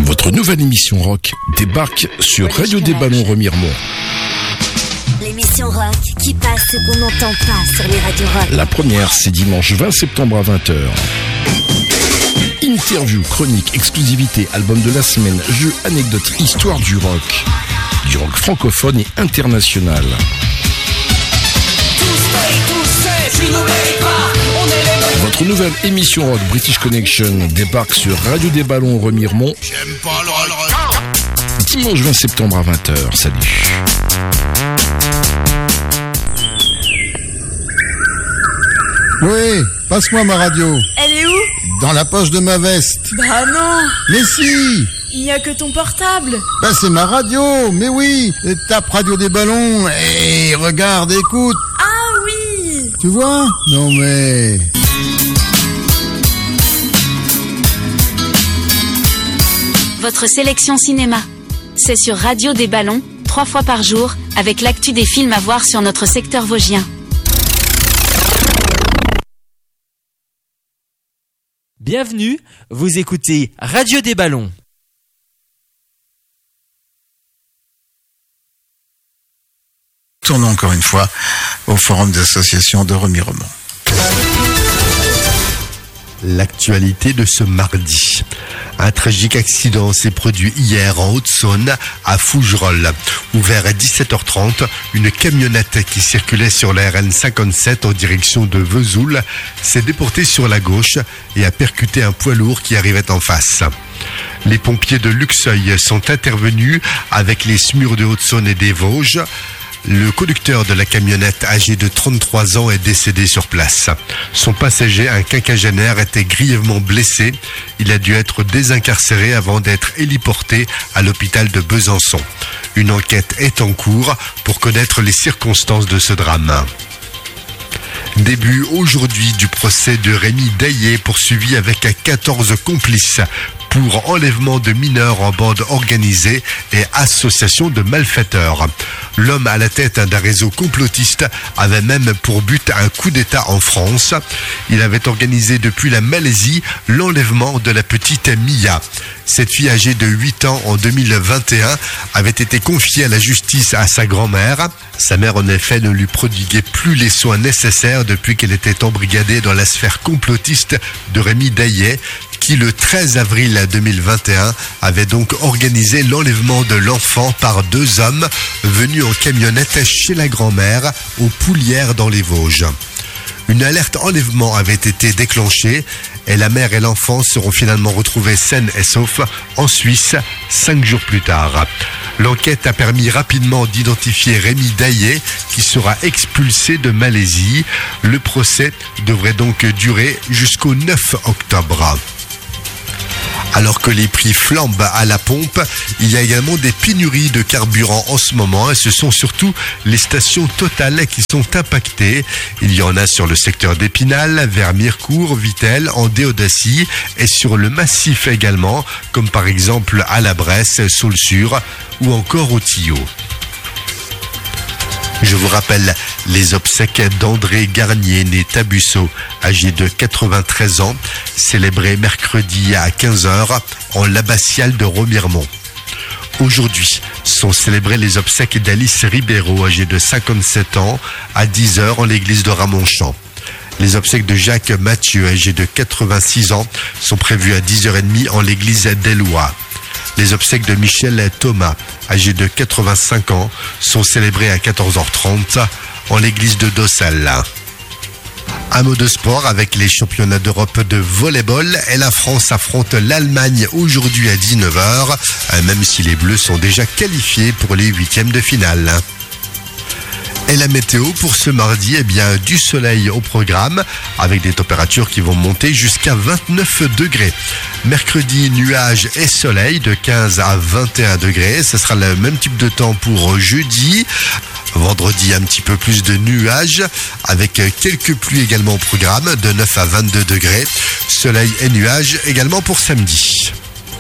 Votre nouvelle émission rock débarque sur Radio des Ballons Remiremont. L'émission rock qui passe ce qu'on n'entend pas sur les radios rock. La première, c'est dimanche 20 septembre à 20h. Interview, chronique, exclusivité, album de la semaine, jeux, anecdotes, histoire du rock. Du rock francophone et international. Votre nouvelle émission rock British Connection débarque sur Radio des Ballons Remiremont. Dimanche 20 septembre à 20h. Salut. Oui, passe-moi ma radio. Elle est où? Dans la poche de ma veste. Bah non. Mais si. Il n'y a que ton portable. Bah c'est ma radio, mais oui. Tape Radio des Ballons et regarde, écoute. Ah oui. Tu vois? Non mais... Votre sélection cinéma. C'est sur Radio des Ballons, 3 fois par jour, avec l'actu des films à voir sur notre secteur vosgien. Bienvenue, vous écoutez Radio des Ballons. Tournons encore une fois au forum des associations de Remiremont. L'actualité de ce mardi. Un tragique accident s'est produit hier en Haute-Saône, à Fougerolles, où vers 17h30, une camionnette qui circulait sur la RN 57 en direction de Vesoul s'est déportée sur la gauche et a percuté un poids lourd qui arrivait en face. Les pompiers de Luxeuil sont intervenus avec les SMUR de Haute-Saône et des Vosges. Le conducteur de la camionnette, âgé de 33 ans, est décédé sur place. Son passager, un quinquagénaire, était grièvement blessé. Il a dû être désincarcéré avant d'être héliporté à l'hôpital de Besançon. Une enquête est en cours pour connaître les circonstances de ce drame. Début aujourd'hui du procès de Rémi Daillet, poursuivi avec 14 complices pour enlèvement de mineurs en bande organisée et association de malfaiteurs. L'homme à la tête d'un réseau complotiste avait même pour but un coup d'État en France. Il avait organisé depuis la Malaisie l'enlèvement de la petite Mia. Cette fille âgée de 8 ans en 2021 avait été confiée à la justice à sa grand-mère. Sa mère en effet ne lui prodiguait plus les soins nécessaires depuis qu'elle était embrigadée dans la sphère complotiste de Rémi Daillet, qui le 13 avril 2021 avait donc organisé l'enlèvement de l'enfant par 2 hommes venus en camionnette chez la grand-mère aux Poulières dans les Vosges. Une alerte enlèvement avait été déclenchée et la mère et l'enfant seront finalement retrouvés sains et saufs en Suisse 5 jours plus tard. L'enquête a permis rapidement d'identifier Rémi Daillet qui sera expulsé de Malaisie. Le procès devrait donc durer jusqu'au 9 octobre. Alors que les prix flambent à la pompe, il y a également des pénuries de carburant en ce moment et ce sont surtout les stations Total qui sont impactées. Il y en a sur le secteur d'Épinal, vers Mirecourt, Vittel, en Déodacie et sur le massif également, comme par exemple à la Bresse, Saulsure ou encore au Tillot. Je vous rappelle les obsèques d'André Garnier, né Tabusso, âgé de 93 ans, célébré mercredi à 15h en l'abbatiale de Remiremont. Aujourd'hui sont célébrées les obsèques d'Alice Ribeiro, âgée de 57 ans, à 10h en l'église de Ramonchamp. Les obsèques de Jacques Mathieu, âgé de 86 ans, sont prévues à 10h30 en l'église d'Ellois. Les obsèques de Michel Thomas, âgé de 85 ans, sont célébrées à 14h30 en l'église de Dossal. Un mot de sport avec les championnats d'Europe de volleyball et la France affronte l'Allemagne aujourd'hui à 19h, même si les Bleus sont déjà qualifiés pour les 8e de finale. Et la météo pour ce mardi, du soleil au programme avec des températures qui vont monter jusqu'à 29 degrés. Mercredi, nuages et soleil de 15 à 21 degrés. Ce sera le même type de temps pour jeudi. Vendredi, un petit peu plus de nuages avec quelques pluies également au programme de 9 à 22 degrés. Soleil et nuages également pour samedi.